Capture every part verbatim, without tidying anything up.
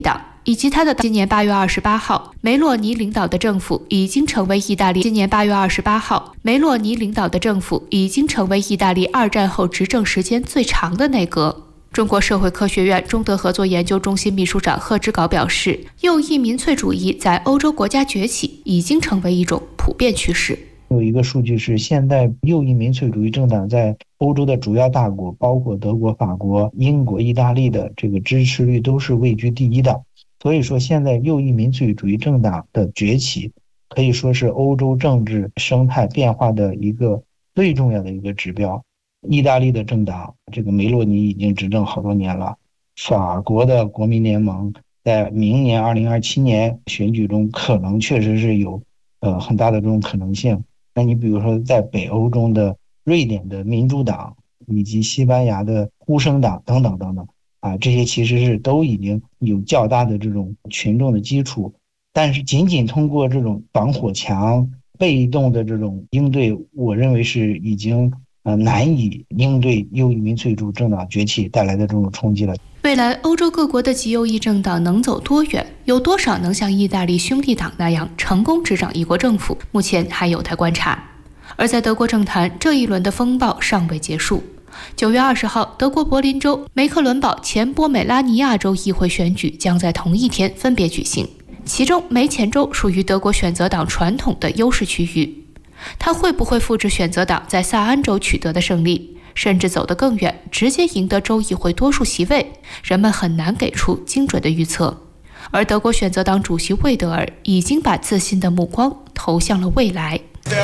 党以及他的今年八月二十八号，梅洛尼领导的政府已经成为意大利今年八月二十八号，梅洛尼领导的政府已经成为意大利二战后执政时间最长的内阁。中国社会科学院中德合作研究中心秘书长贺之镐表示，右翼民粹主义在欧洲国家崛起已经成为一种普遍趋势。 有一个数据是，现在右翼民粹主义政党在欧洲的主要大国，包括德国、法国、英国、意大利的这个支持率都是位居第一的。所以说，现在右翼民粹主义政党的崛起，可以说是欧洲政治生态变化的一个最重要的一个指标。意大利的政党，这个梅洛尼已经执政好多年了。法国的国民联盟在明年二零二七年选举中，可能确实是有呃很大的这种可能性。那你比如说，在北欧中的瑞典的民主党，以及西班牙的呼声党等等等等啊，这些其实是都已经有较大的这种群众的基础。但是仅仅通过这种防火墙、被动的这种应对，我认为是已经呃难以应对右翼民粹主义政党崛起带来的这种冲击了。 未来欧洲各国的极右翼政党能走多远，有多少能像意大利兄弟党那样成功执掌一国政府，目前还有待观察。而在德国政坛，这一轮的风暴尚未结束。九月二十号，德国柏林州、梅克伦堡前波美拉尼亚州议会选举将在同一天分别举行，其中梅前州属于德国选择党传统的优势区域，它会不会复制选择党在萨安州取得的胜利，甚至走得更远，直接赢得州议会多数席位，人们很难给出精准的预测。而德国选择党主席魏德尔已经把自信的目光投向了未来。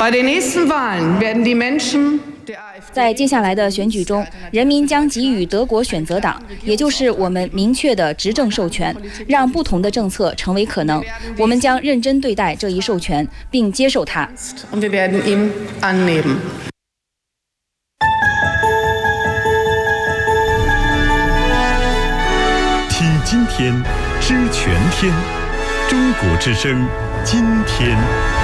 在接下来的选举中，人民将给予德国选择党，也就是我们明确的执政授权，让不同的政策成为可能。我们将认真对待这一授权，并接受它。 听今天，知全天，中国之声，今天。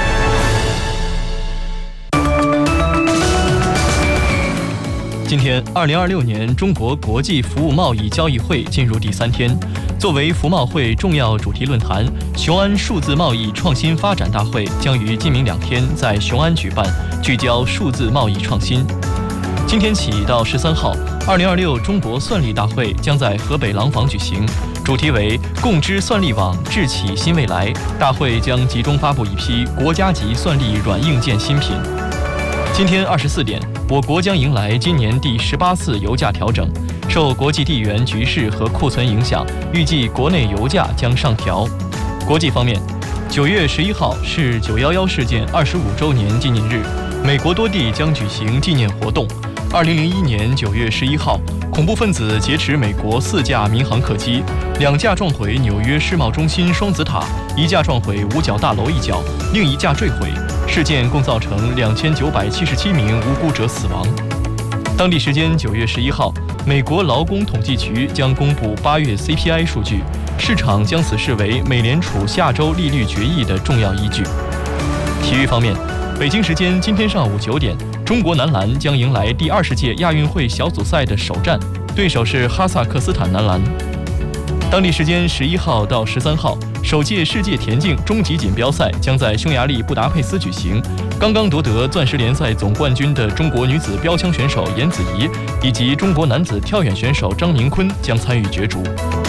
今天，二零二六年中国国际服务贸易交易会进入第三天。作为服贸会重要主题论坛，雄安数字贸易创新发展大会将于今明两天在雄安举办，聚焦数字贸易创新。今天起到十三号，二零二六中国算力大会将在河北廊坊举行，主题为“共知算力网，智启新未来”。大会将集中发布一批国家级算力软硬件新品。今天二十四点，我国将迎来今年第十八次油价调整。受国际地缘局势和库存影响，预计国内油价将上调。国际方面，九月十一号是九一一事件二十五周年纪念日，美国多地将举行纪念活动。二零零一年九月十一号，恐怖分子劫持美国四架民航客机，两架撞毁纽约世贸中心双子塔，一架撞毁五角大楼一角，另一架坠毁。事件共造成两千九百七十七名无辜者死亡。当地时间九月十一号，美国劳工统计局将公布八月 C P I 数据，市场将此视为美联储下周利率决议的重要依据。体育方面，北京时间今天上午九点，中国男篮将迎来第二十届亚运会小组赛的首战，对手是哈萨克斯坦男篮。当地时间十一号到十三号，首届世界田径终极锦标赛将在匈牙利布达佩斯举行。刚刚夺得钻石联赛总冠军的中国女子标枪选手严子怡以及中国男子跳远选手张宁坤将参与角逐。